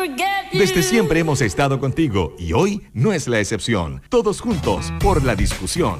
Desde siempre hemos estado contigo y hoy no es la excepción. Todos juntos por la discusión.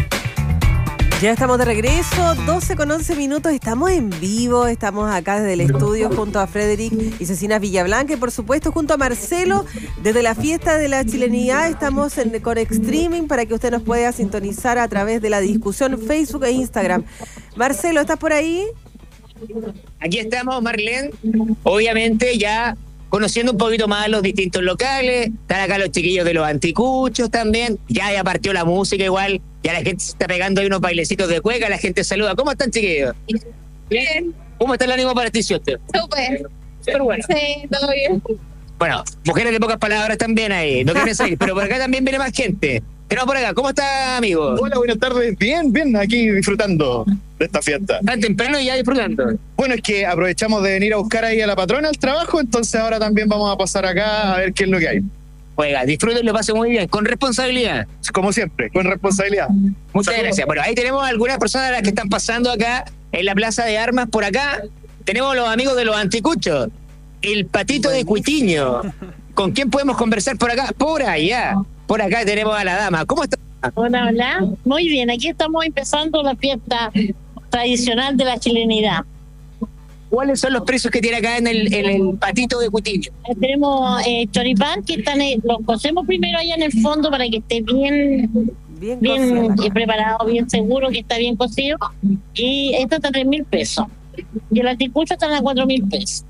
Ya estamos de regreso, 12:11, estamos en vivo, estamos acá desde el estudio junto a Frederick y Cecina Villablanca y por supuesto junto a Marcelo desde la fiesta de la chilenidad. Estamos con streaming para que usted nos pueda sintonizar a través de la discusión Facebook e Instagram. Marcelo, ¿estás por ahí? Aquí estamos, Marlene, obviamente ya conociendo un poquito más los distintos locales. Están acá los chiquillos de los anticuchos también. Ya partió la música igual. Ya la gente se está pegando ahí unos bailecitos de cueca. La gente saluda. ¿Cómo están, chiquillos? Bien. ¿Cómo está el ánimo para este 18? Súper bueno. Sí, todo bien. Bueno, mujeres de pocas palabras también ahí. No quieren salir, pero por acá también viene más gente. Tenemos por acá. ¿Cómo está, amigo? Hola, buenas tardes. Bien, aquí disfrutando de esta fiesta. Tan temprano y ya disfrutando. Bueno, es que aprovechamos de venir a buscar ahí a la patrona al trabajo, entonces ahora también vamos a pasar acá a ver qué es lo que hay. Oiga, disfruten, lo pasen muy bien, con responsabilidad. Como siempre, con responsabilidad. Muchas gracias. Bueno, ahí tenemos algunas personas las que están pasando acá en la Plaza de Armas. Por acá tenemos los amigos de los anticuchos. El Patito de Cuitiño. ¿Con quién podemos conversar por acá? Por allá. Por acá tenemos a la dama. ¿Cómo está? Hola. Muy bien, aquí estamos empezando la fiesta tradicional de la chilenidad. ¿Cuáles son los precios que tiene acá en el Patito de Cuitiño? Tenemos choripán, que los cocemos primero allá en el fondo para que esté bien preparado, bien seguro, que está bien cocido. Y esto está a 3.000 pesos. Y el anticucho está a 4.000 pesos.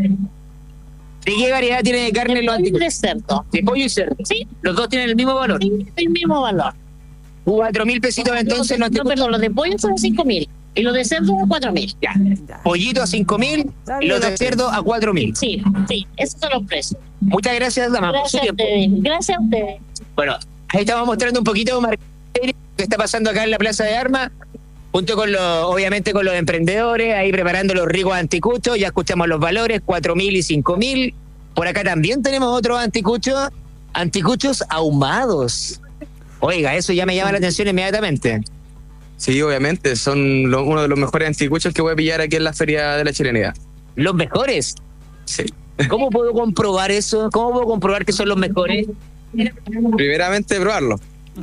¿De qué variedad tiene de carne los anticuchos? De cerdo. ¿De pollo y cerdo? Sí. ¿Los dos tienen el mismo valor? Sí, el mismo valor. 4.000 pesitos entonces. No, perdón, los de pollo son 5.000. Y los de cerdo a 4.000. Ya. Pollito a 5.000 y los de cerdo a 4.000. Sí, esos son los precios. Muchas gracias, dama. Gracias a ustedes. Bueno, ahí estamos mostrando un poquito lo que está pasando acá en la Plaza de Armas, junto con obviamente con los emprendedores, ahí preparando los ricos anticuchos. Ya escuchamos los valores, 4.000 y 5.000. Por acá también tenemos otros anticuchos ahumados. Oiga, eso ya me llama la atención inmediatamente. Sí, obviamente, son uno de los mejores anticuchos que voy a pillar aquí en la Feria de la Chilenidad. ¿Los mejores? Sí. ¿Cómo puedo comprobar eso? ¿Cómo puedo comprobar que son los mejores? Primeramente, probarlo.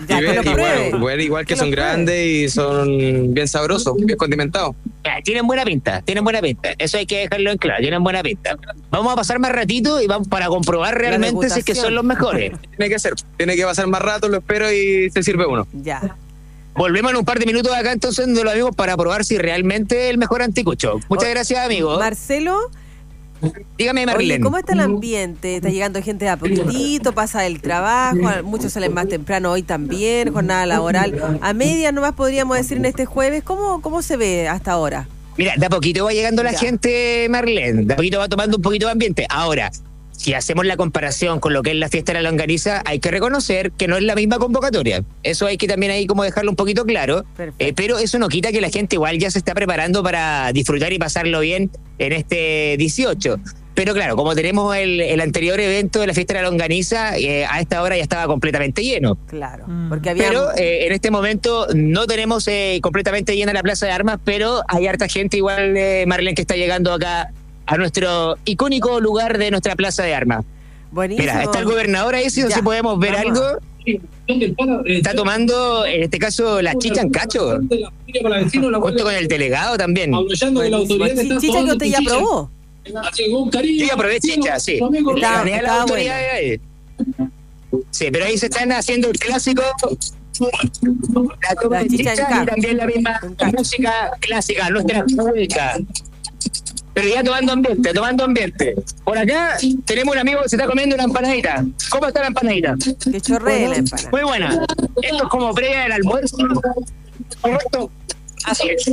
Igual que son grandes y son bien sabrosos, bien condimentados. Tienen buena pinta. Eso hay que dejarlo en claro, tienen buena pinta. Vamos a pasar más ratito y vamos para comprobar realmente si es que son los mejores. Tiene que pasar más rato, lo espero y se sirve uno. Ya. Volvemos en un par de minutos acá entonces de los amigos para probar si realmente es el mejor anticucho. Muchas gracias, amigos. Marcelo. Dígame, Marlene. Oye, ¿cómo está el ambiente? ¿Está llegando gente de a poquitito? ¿Pasa el trabajo? Muchos salen más temprano hoy también, jornada laboral. A media nomás podríamos decir en este jueves. ¿Cómo se ve hasta ahora? Mira, de a poquito va llegando la gente, Marlene. De a poquito va tomando un poquito de ambiente. Ahora, si hacemos la comparación con lo que es la fiesta de la longaniza, hay que reconocer que no es la misma convocatoria. Eso hay que también ahí como dejarlo un poquito claro. Pero eso no quita que la gente igual ya se está preparando para disfrutar y pasarlo bien en este 18. Pero claro, como tenemos el anterior evento de la fiesta de la longaniza, a esta hora ya estaba completamente lleno. Claro, porque había... Pero en este momento no tenemos completamente llena la Plaza de Armas, pero hay harta gente igual, Marlene, que está llegando acá a nuestro icónico lugar de nuestra Plaza de Armas. Buenísimo. Mira, está el gobernador ahí, si podemos ver algo. Está tomando, en este caso, la chicha en cacho. Junto con el delegado también. Chicha que usted ya probó. Yo ya probé chicha, sí. Sí, pero ahí se están haciendo el clásico. La toma de chicha y también la misma música clásica, nuestra cueca. Pero ya tomando ambiente. Por acá tenemos un amigo que se está comiendo una empanadita. ¿Cómo está la empanadita? Que chorrea la empanada. Muy buena. Esto es como previa del almuerzo. Correcto. Así es.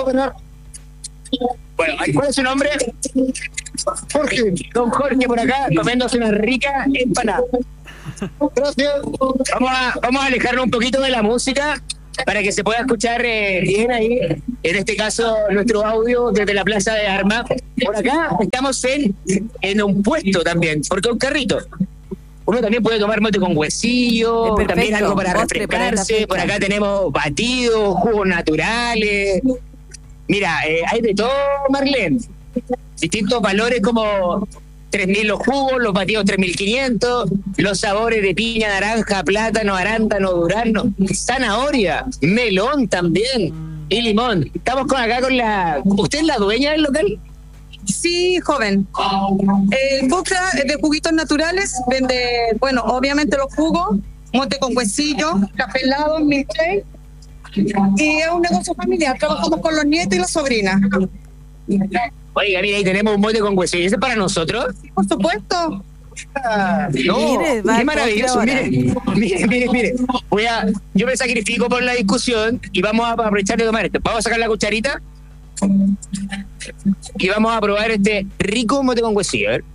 Bueno, ¿cuál es su nombre? Jorge. Don Jorge por acá comiéndose una rica empanada. Gracias. Vamos a alejarnos un poquito de la música para que se pueda escuchar bien ahí, en este caso, nuestro audio desde la Plaza de Armas. Por acá estamos en un puesto también, porque un carrito. Uno también puede tomar mate con huesillo, también algo para refrescarse. Por acá tenemos batidos, jugos naturales. Mira, hay de todo, Marlene. Distintos valores como 3.000 los jugos, los batidos 3.500, los sabores de piña, naranja, plátano, arándano, durazno, zanahoria, melón también y limón. Estamos acá con la... ¿Usted es la dueña del local? Sí, joven. El Bucra es de juguitos naturales, vende, bueno, obviamente los jugos, mote con huesillo, café helado, milkshake, y es un negocio familiar. Trabajamos con los nietos y las sobrinas. Oiga, mira, ahí tenemos un mote con huesillo. ¿Ese es para nosotros? Sí, por supuesto. No, mire, qué maravilloso. Mire. Yo me sacrifico por la discusión y vamos a aprovechar de tomar esto. Vamos a sacar la cucharita y vamos a probar este rico mote con huesillo. A ver.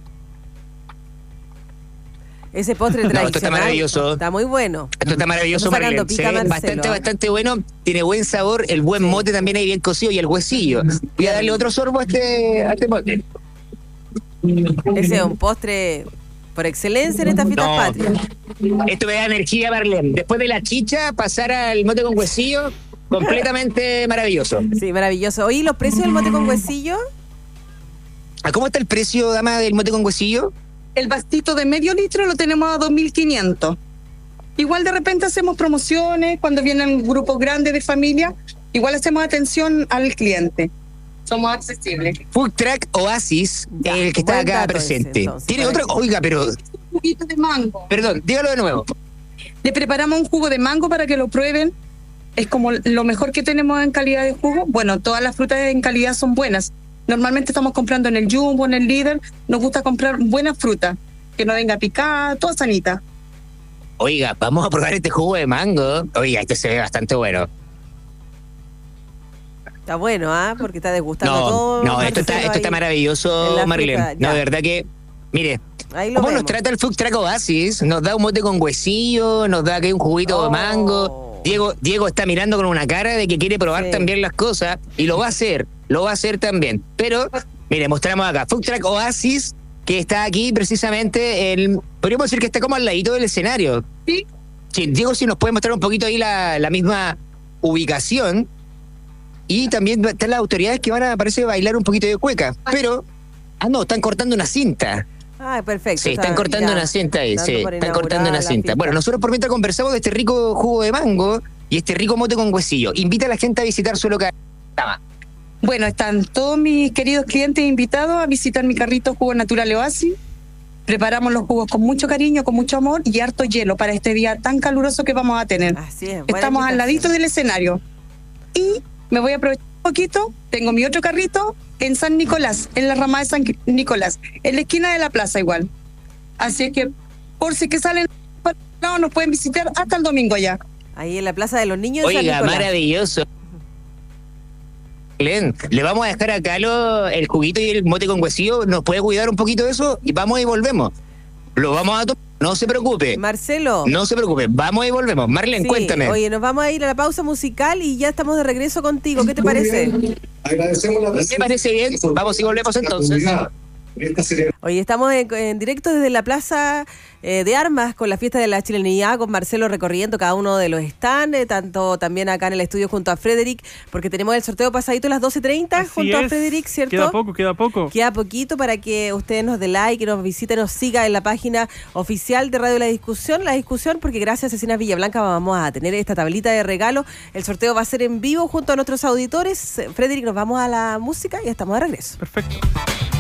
Ese postre tradicional. Esto está maravilloso. Está muy bueno. Esto está maravilloso, Marlene. Bastante bueno. Tiene buen sabor. El buen mote también ahí bien cocido y el huesillo. Voy a darle otro sorbo a este mote. Ese es un postre por excelencia en estas fiestas patrias. Esto me da energía, Marlene. Después de la chicha, pasar al mote con huesillo, completamente maravilloso. Sí, maravilloso. Oye, ¿los precios del mote con huesillo? ¿Cómo está el precio, dama, del mote con huesillo? El vastito de medio litro lo tenemos a 2.500. Igual de repente hacemos promociones cuando vienen grupos grandes de familia. Igual hacemos atención al cliente. Somos accesibles. Food Truck Oasis, ya, el que está acá presente. Entonces, tiene otro, oiga, pero... Un juguito de mango. Perdón, dígalo de nuevo. Le preparamos un jugo de mango para que lo prueben. Es como lo mejor que tenemos en calidad de jugo. Bueno, todas las frutas en calidad son buenas. Normalmente estamos comprando en el Jumbo, en el Líder. Nos gusta comprar buena fruta, que no venga picada, toda sanita. Oiga, vamos a probar este jugo de mango. Oiga, este se ve bastante bueno. Está bueno, ¿ah? Porque está degustando todo. No, esto está maravilloso, Marilyn. No, de verdad que, mire, ¿cómo nos trata el Food Truck Oasis? Nos da un mote con huesillo, nos da aquí un juguito de mango. Diego está mirando con una cara de que quiere probar también las cosas y lo va a hacer también. Pero, mire, mostramos acá, Food Truck Oasis, que está aquí precisamente, podríamos decir que está como al ladito del escenario. Sí. Diego, si nos puede mostrar un poquito ahí la misma ubicación. Y también están las autoridades que van a, parece, bailar un poquito de cueca. Pero, no, están cortando una cinta. Ah, perfecto. Sí, están cortando una cinta ahí, están cortando una cinta. Bueno, nosotros por mientras conversamos de este rico jugo de mango y este rico mote con huesillo. Invita a la gente a visitar su local. Bueno, están todos mis queridos clientes invitados a visitar mi carrito Jugo Natural Oasis. Preparamos los jugos con mucho cariño, con mucho amor y harto hielo para este día tan caluroso que vamos a tener. Así es. Estamos al ladito del escenario. Y me voy a aprovechar un poquito. Tengo mi otro carrito en San Nicolás, en la rama de San Nicolás, en la esquina de la plaza igual. Así es que, por si que salen para el lado, nos pueden visitar hasta el domingo allá. Ahí en la Plaza de los Niños. Oiga, maravilloso. Le vamos a dejar acá el juguito y el mote con huesillo. ¿Nos puede cuidar un poquito de eso? Y vamos y volvemos. Lo vamos a tomar. No se preocupe. Marcelo. No se preocupe. Vamos y volvemos. Marlene, cuéntame. Oye, nos vamos a ir a la pausa musical y ya estamos de regreso contigo. ¿Qué te parece? Agradecemos la presencia. Me parece bien. Vamos y volvemos entonces. Hoy estamos en directo desde la Plaza de Armas con la fiesta de la chilenidad, con Marcelo recorriendo cada uno de los stands, tanto también acá en el estudio junto a Frederick, porque tenemos el sorteo pasadito a las 12:30 junto a Frederick, ¿cierto? Queda poco. Queda poquito para que ustedes nos den like, que nos visiten, nos siga en la página oficial de Radio La Discusión, porque gracias a Cecinas Villablanca vamos a tener esta tablita de regalo. El sorteo va a ser en vivo junto a nuestros auditores. Frederick, nos vamos a la música y estamos de regreso. Perfecto.